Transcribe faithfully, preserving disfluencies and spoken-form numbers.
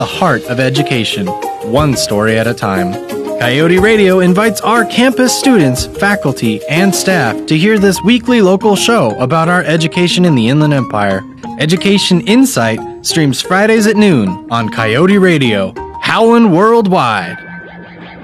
the heart of education, one story at a time. Coyote Radio invites our campus students, faculty, and staff to hear this weekly local show about our education in the Inland Empire. Education Insight streams Fridays at noon on Coyote Radio, howlin' worldwide.